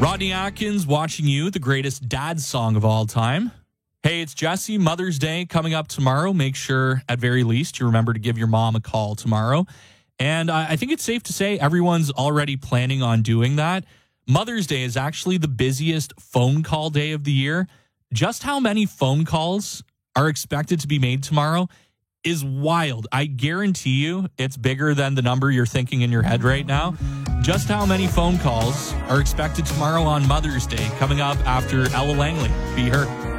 Rodney Atkins, Watching You, the greatest dad song of all time. Hey, it's Jesse. Mother's Day coming up tomorrow. Make sure, at very least, you remember to give your mom a call tomorrow. And I think it's safe to say everyone's already planning on doing that. Mother's Day is actually the busiest phone call day of the year. Just how many phone calls are expected to be made tomorrow is wild. I guarantee you it's bigger than the number you're thinking in your head right now. Just how many phone calls are expected tomorrow on Mother's Day? Coming up after Ella Langley. Be her.